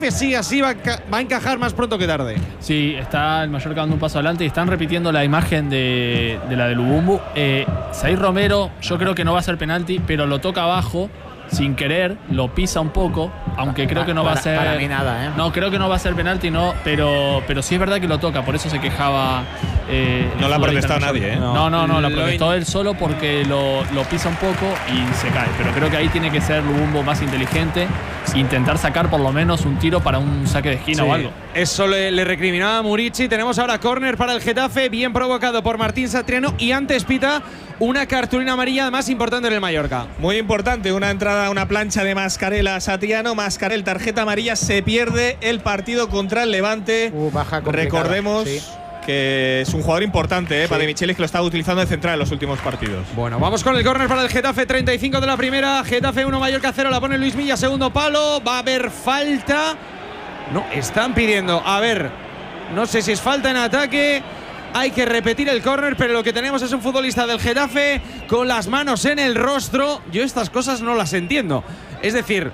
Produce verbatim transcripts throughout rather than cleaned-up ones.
Sí, así va a, va a encajar más pronto que tarde. Sí, está el Mallorca dando un paso adelante y están repitiendo la imagen de, de la de Lubumbu. Eh, Zaire Romero, yo creo que no va a ser penalti, pero lo toca abajo sin querer, lo pisa un poco, aunque creo que no para, va a ser. Para mí nada, ¿eh? No, creo que no va a ser penalti, no, pero, pero sí es verdad que lo toca, por eso se quejaba. Eh, no le ha protestado nadie, ¿eh? No, no, no, lo protestó él solo porque lo, lo pisa un poco y se cae. Pero creo que ahí tiene que ser Lubumbu más inteligente, intentar sacar por lo menos un tiro para un saque de esquina, sí, o algo. Eso le, le recriminaba a Murici. Tenemos ahora córner para el Getafe, bien provocado por Martín Satriano, y antes pita una cartulina amarilla más importante en el Mallorca. Muy importante, una entrada, una plancha de Mascarell a Satriano. Mascarell, tarjeta amarilla, se pierde el partido contra el Levante. Uh, baja Recordemos sí. que es un jugador importante, ¿eh? Sí. Para De Michelis, que lo estaba utilizando de central en los últimos partidos. Bueno, vamos con el córner para el Getafe, treinta y cinco de la primera. Getafe uno, Mallorca cero, la pone Luis Milla, segundo palo. Va a haber falta. No, están pidiendo, a ver, no sé si es falta en ataque. Hay que repetir el córner, pero lo que tenemos es un futbolista del Getafe con las manos en el rostro. Yo estas cosas no las entiendo. Es decir,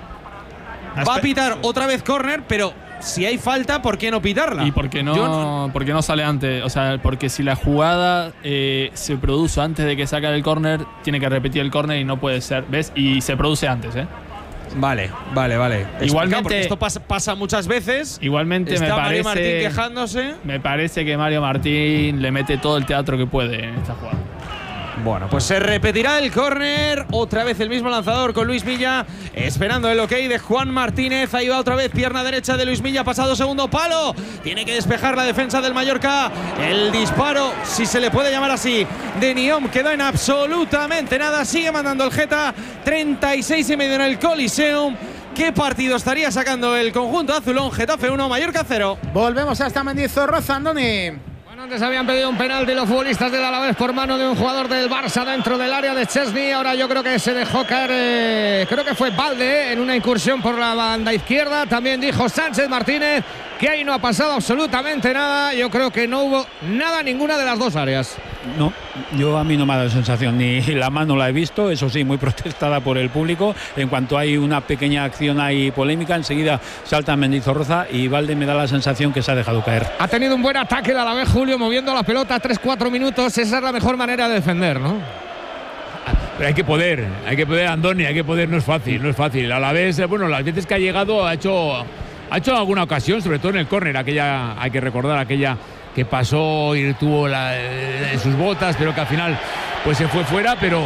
va a pitar otra vez córner, pero si hay falta, ¿por qué no pitarla? ¿Y por qué no, no, por qué no sale antes? O sea, porque si la jugada eh, se produce antes de que saca el córner, tiene que repetir el córner y no puede ser, ¿ves? Y se produce antes, ¿eh? Vale, vale, vale. Igualmente, porque esto pasa, pasa muchas veces. Igualmente Está me parece. Mario Martín quejándose. Me parece que Mario Martín le mete todo el teatro que puede en esta jugada. Bueno, pues se repetirá el córner. Otra vez el mismo lanzador con Luis Milla, esperando el ok de Juan Martínez. Ahí va otra vez, pierna derecha de Luis Milla, pasado segundo palo. Tiene que despejar la defensa del Mallorca. El disparo, si se le puede llamar así, de Niom quedó en absolutamente nada. Sigue mandando el Geta, treinta y seis y medio en el Coliseum. ¿Qué partido estaría sacando el conjunto azulón? Getafe uno, Mallorca cero. Volvemos hasta Mendizorroza, Andoni. Antes habían pedido un penalti los futbolistas del Alavés por mano de un jugador del Barça dentro del área de Chesney. Ahora yo creo que se dejó caer, eh, creo que fue Balde, eh, en una incursión por la banda izquierda. También dijo Sánchez Martínez que ahí no ha pasado absolutamente nada. Yo creo que no hubo nada en ninguna de las dos áreas. No, yo a mí no me ha dado sensación, ni la mano la he visto, eso sí, muy protestada por el público. En cuanto hay una pequeña acción ahí polémica, enseguida salta Mendizorroza y Balde me da la sensación que se ha dejado caer. Ha tenido un buen ataque el Alavés, Julio, moviendo la pelota tres cuatro minutos. Esa es la mejor manera de defender, ¿no? Pero hay que poder, hay que poder, Andoni, hay que poder, no es fácil, no es fácil. A la vez, bueno, las veces que ha llegado ha hecho, ha hecho alguna ocasión, sobre todo en el córner, aquella, hay que recordar aquella que pasó y tuvo la, eh, sus botas, pero que al final pues se fue fuera, pero,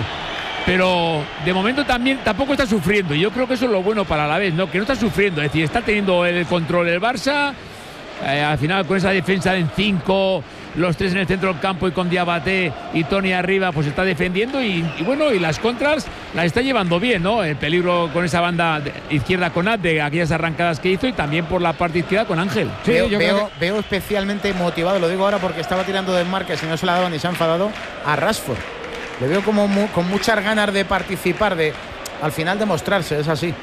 pero de momento también tampoco está sufriendo. Yo creo que eso es lo bueno para la vez, ¿no? Que no está sufriendo, es decir, está teniendo el control el Barça, eh, al final con esa defensa en cinco, los tres en el centro del campo y con Diabaté y Toni arriba, pues está defendiendo y, y bueno, y las contras las está llevando bien, ¿no? El peligro con esa banda izquierda con Ad, de aquellas arrancadas que hizo, y también por la parte izquierda con Ángel. Sí, veo, yo veo, que... veo especialmente motivado, lo digo ahora porque estaba tirando de marcas y no se la daban y se ha enfadado, a Rashford. Le veo como mu con muchas ganas de participar, de al final demostrarse, es así.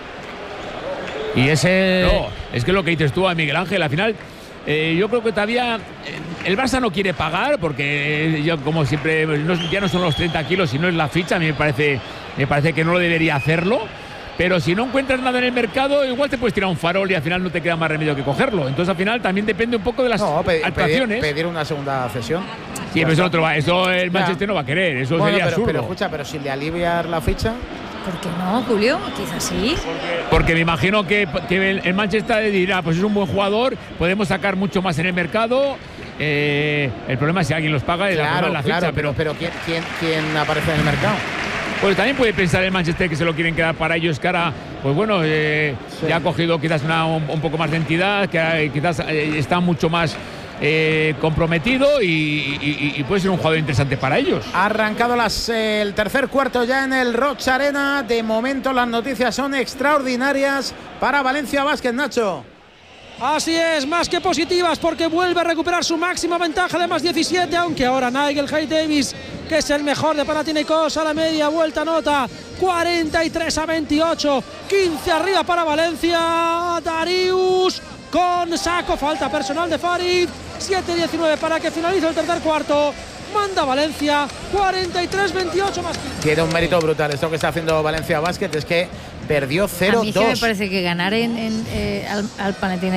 Y ese... No, es que lo que dices tú a Miguel Ángel, al final... Eh, yo creo que todavía eh, el Barça no quiere pagar porque eh, yo como siempre no, ya no son los treinta kilos, sino es la ficha. A mí me parece, me parece que no lo debería hacerlo, pero si no encuentras nada en el mercado igual te puedes tirar un farol y al final no te queda más remedio que cogerlo. Entonces al final también depende un poco de las no, pe actuaciones. Pedir, pedir una segunda cesión. Sí, pero eso, otro va, eso el Manchester no va a querer, eso bueno, sería pero, absurdo. Pero escucha, pero si le alivias la ficha... ¿Por qué no, Julio? Quizás sí. Porque, porque me imagino que, que el, el Manchester dirá, pues es un buen jugador, podemos sacar mucho más en el mercado. Eh, el problema es si alguien los paga y claro, la, la claro, ficha. Pero, pero ¿quién, quién, ¿quién aparece en el mercado? Pues también puede pensar el Manchester que se lo quieren quedar para ellos, que ahora, pues bueno, eh, sí. ya ha cogido quizás una, un, un poco más de entidad, que eh, quizás eh, está mucho más... Eh, comprometido y, y, y puede ser un jugador interesante para ellos. Ha arrancado las, eh, el tercer cuarto ya en el Roig Arena. De momento las noticias son extraordinarias para Valencia Basket, Nacho. Así es, más que positivas porque vuelve a recuperar su máxima ventaja de más diecisiete, aunque ahora Nigel Hayes-Davis, que es el mejor de Panathinaikos, a la media vuelta anota cuarenta y tres a veintiocho, quince arriba para Valencia. Darius con saco, falta personal de Farid, siete diecinueve para que finalice el tercer cuarto. Manda Valencia, cuarenta y tres veintiocho más quince. Tiene un mérito brutal esto que está haciendo Valencia Basket, es que perdió cero dos. A mí sí me parece que ganar en, en, eh, al, al Panathinaikos